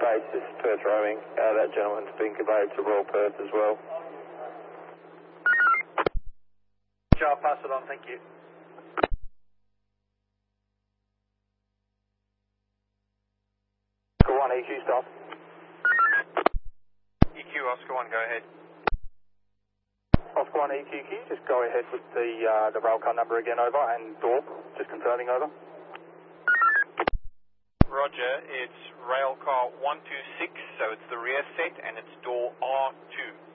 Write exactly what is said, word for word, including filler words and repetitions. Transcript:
base, this is Perth roaming. Uh, that gentleman's been conveyed to Royal Perth as well. I'll pass it on, thank you. Oscar one, E Q stop. E Q, Oscar one, go ahead. Oscar one, E Q Q, just go ahead with the uh, the railcar number again, over, and door, just confirming, over. Roger, it's railcar one two six, so it's the rear set, and it's door R two.